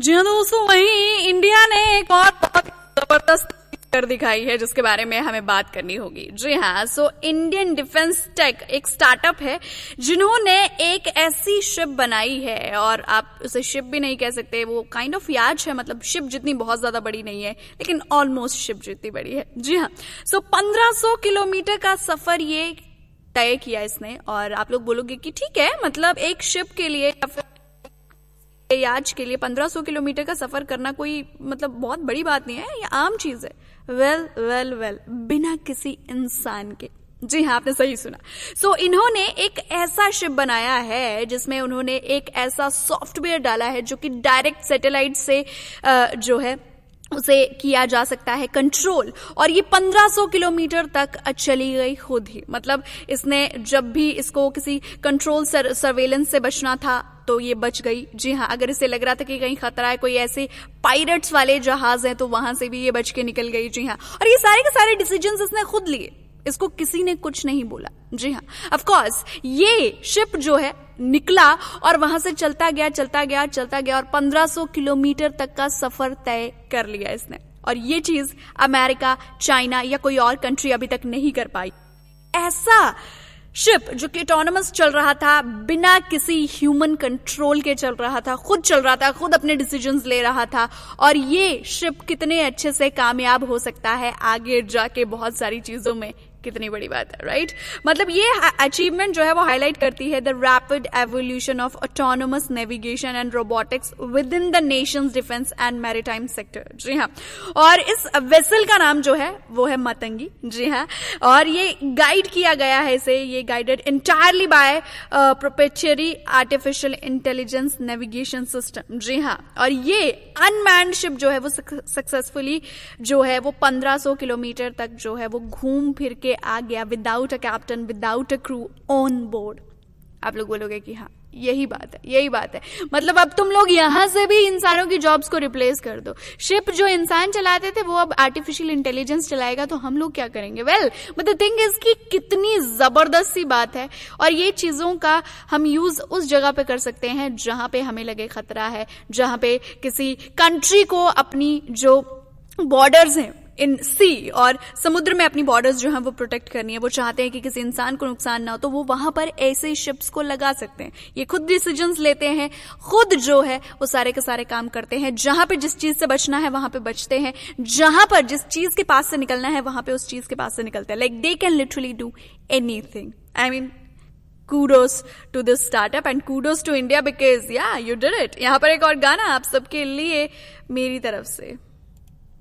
जी हाँ दोस्तों, वहीं इंडिया ने एक और बहुत जबरदस्त कर दिखाई है जिसके बारे में हमें बात करनी होगी। जी हाँ, सो इंडियन डिफेंस टेक एक स्टार्टअप है जिन्होंने एक ऐसी शिप बनाई है, और आप उसे शिप भी नहीं कह सकते, वो काइंड ऑफ याच है, मतलब शिप जितनी बहुत ज्यादा बड़ी नहीं है लेकिन ऑलमोस्ट शिप जितनी बड़ी है। जी हाँ, सो 1500 किलोमीटर का सफर ये तय किया इसने। और आप लोग बोलोगे कि ठीक है, मतलब एक शिप के लिए या फिर याच के लिए 1500 किलोमीटर का सफर करना कोई मतलब बहुत बड़ी बात नहीं है, ये आम चीज है। वेल बिना किसी इंसान के। जी हाँ, आपने सही सुना। सो इन्होंने एक ऐसा शिप बनाया है जिसमें उन्होंने एक ऐसा सॉफ्टवेयर डाला है जो कि डायरेक्ट सैटेलाइट से जो है उसे किया जा सकता है कंट्रोल, और ये 1500 किलोमीटर तक चली गई खुद ही। मतलब इसने जब भी इसको किसी कंट्रोल सर्वेलेंस से बचना था तो ये बच गई। जी हाँ, अगर इसे लग रहा था कि कहीं खतरा है, कोई ऐसे पायरेट्स वाले जहाज हैं, तो वहां से भी ये बच के निकल गई। जी हाँ, और ये सारे के सारे डिसीजंस इसने खुद लिए, इसको किसी ने कुछ नहीं बोला। जी हाँ, ऑफ कोर्स ये शिप जो है निकला और वहां से चलता गया और 1500 किलोमीटर तक का सफर तय कर लिया इसने। और ये चीज अमेरिका, चाइना या कोई और कंट्री अभी तक नहीं कर पाई। ऐसा शिप जो कि ऑटोनमस चल रहा था, बिना किसी ह्यूमन कंट्रोल के चल रहा था, खुद अपने डिसीजंस ले रहा था। और ये शिप कितने अच्छे से कामयाब हो सकता है आगे जाके बहुत सारी चीजों में, कितनी बड़ी बात है, राइट? मतलब ये अचीवमेंट जो है वो हाईलाइट करती है the rapid evolution of autonomous navigation and robotics with in the Nations defence and maritime sector. जी हाँ, और इस वेसल का नाम जो है वो है मतंगी। जी हाँ, और ये गाइड किया गया है, इसे ये guided entirely bye proprietary artificial intelligence navigation system. जी हाँ, और ये अनमैन्ड शिप जो है वो सक्सेसफुली जो है वो 1500 किलोमीटर तक जो है वो घूम फिर के आ गया without a captain, without a crew on board. आप लोग बोलोगे कि हाँ, यही बात है। मतलब अब तुम लोग यहां से भी इंसानों की जॉब्स को रिप्लेस कर दो। शिप जो इंसान चलाते थे वो अब आर्टिफिशियल इंटेलिजेंस चलाएगा, तो हम लोग क्या करेंगे? Well, but the thing is कि कितनी जबरदस्त सी बात है। और ये चीजों का हम यूज उस जगह पे कर सकते हैं जहां पे हमें लगे खतरा है, जहां पे किसी कंट्री को अपनी जो बॉर्डर्स हैं इन सी और समुद्र में अपनी बॉर्डर्स जो है वो प्रोटेक्ट करनी है, वो चाहते हैं कि किसी इंसान को नुकसान ना हो, तो वो वहां पर ऐसे शिप्स को लगा सकते हैं। ये खुद डिसीजंस लेते हैं, खुद जो है वो सारे के सारे काम करते हैं। जहां पे जिस चीज से बचना है वहां पे बचते हैं, जहां पर जिस चीज के पास से निकलना है वहां पे उस चीज के पास से निकलते हैं। Like they can literally do anything. I mean, kudos to this startup and kudos to India because yeah, you did it। यहाँ पर एक और गाना आप सबके लिए मेरी तरफ से।